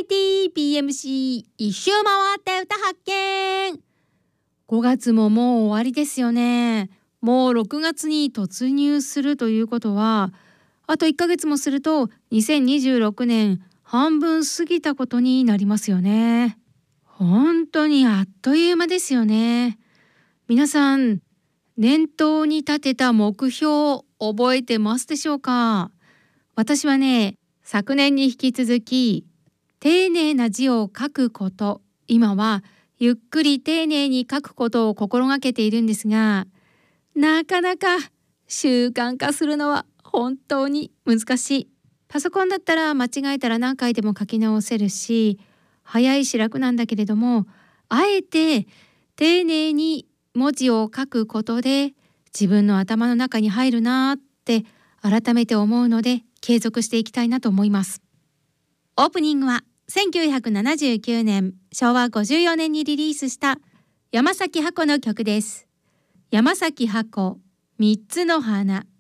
ITPMC 一周回って歌発見。5月ももう終わりですよね。もう6月に突入するということは、あと1ヶ月もすると2026年半分過ぎたことになりますよね。本当にあっという間ですよね。皆さん、念頭に立てた目標覚えてますでしょうか？私はね、昨年に引き続き丁寧な字を書くこと、今はゆっくり丁寧に書くことを心がけているんですが、なかなか習慣化するのは本当に難しい。パソコンだったら間違えたら何回でも書き直せるし、早いし楽なんだけれども、あえて丁寧に文字を書くことで自分の頭の中に入るなって改めて思うので、継続していきたいなと思います。オープニングは1979年昭和54年にリリースした山崎箱の曲です。山崎箱、三つの花。